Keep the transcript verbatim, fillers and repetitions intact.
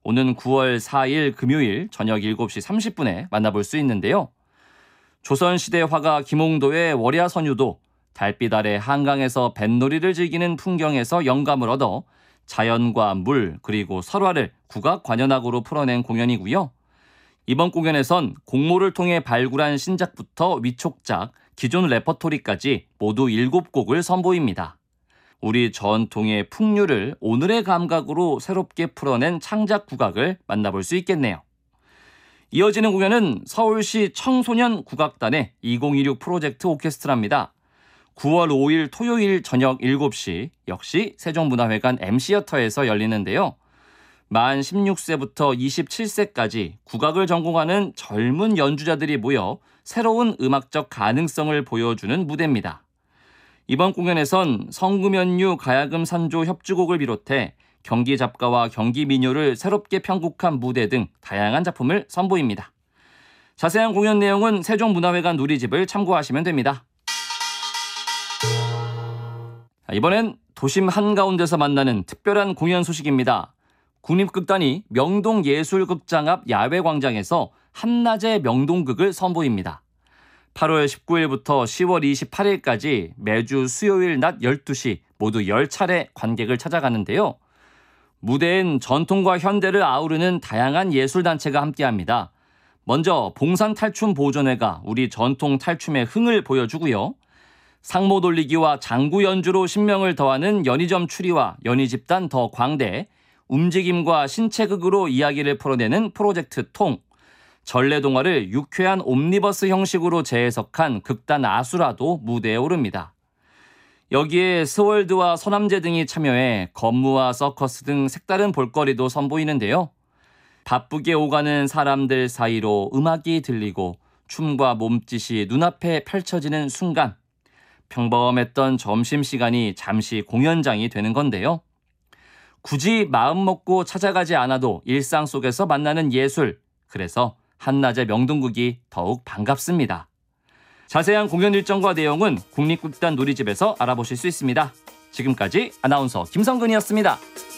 오는 구월 사일 금요일 저녁 일곱 시 삼십 분에 만나볼 수 있는데요. 조선시대 화가 김홍도의 월야선유도 달빛 아래 한강에서 뱃놀이를 즐기는 풍경에서 영감을 얻어 자연과 물 그리고 설화를 국악 관현악으로 풀어낸 공연이고요. 이번 공연에선 공모를 통해 발굴한 신작부터 위촉작, 기존 레퍼토리까지 모두 일곱 곡을 선보입니다. 우리 전통의 풍류를 오늘의 감각으로 새롭게 풀어낸 창작 국악을 만나볼 수 있겠네요. 이어지는 공연은 서울시 청소년 국악단의 이천이십육 프로젝트 오케스트라입니다. 구월 오일 토요일 저녁 일곱 시 역시 세종문화회관 엠시어터에서 열리는데요. 만 십육 세부터 이십칠 세까지 국악을 전공하는 젊은 연주자들이 모여 새로운 음악적 가능성을 보여주는 무대입니다. 이번 공연에선 성금연유 가야금 산조 협주곡을 비롯해 경기 잡가와 경기 민요를 새롭게 편곡한 무대 등 다양한 작품을 선보입니다. 자세한 공연 내용은 세종문화회관 누리집을 참고하시면 됩니다. 이번엔 도심 한가운데서 만나는 특별한 공연 소식입니다. 국립극단이 명동예술극장 앞 야외광장에서 한낮의 명동극을 선보입니다. 팔월 십구일부터 시월 이십팔일까지 매주 수요일 낮 열두 시 모두 열 차례 관객을 찾아가는데요. 무대엔 전통과 현대를 아우르는 다양한 예술단체가 함께합니다. 먼저 봉산탈춤보존회가 우리 전통 탈춤의 흥을 보여주고요. 상모 돌리기와 장구 연주로 신명을 더하는 연희점 추리와 연희집단 더 광대, 움직임과 신체극으로 이야기를 풀어내는 프로젝트 통, 전래동화를 유쾌한 옴니버스 형식으로 재해석한 극단 아수라도 무대에 오릅니다. 여기에 스월드와 서남제 등이 참여해 건무와 서커스 등 색다른 볼거리도 선보이는데요. 바쁘게 오가는 사람들 사이로 음악이 들리고 춤과 몸짓이 눈앞에 펼쳐지는 순간, 평범했던 점심시간이 잠시 공연장이 되는 건데요. 굳이 마음 먹고 찾아가지 않아도 일상 속에서 만나는 예술, 그래서 한낮의 명동극이 더욱 반갑습니다. 자세한 공연 일정과 내용은 국립극단 누리집에서 알아보실 수 있습니다. 지금까지 아나운서 김성근이었습니다.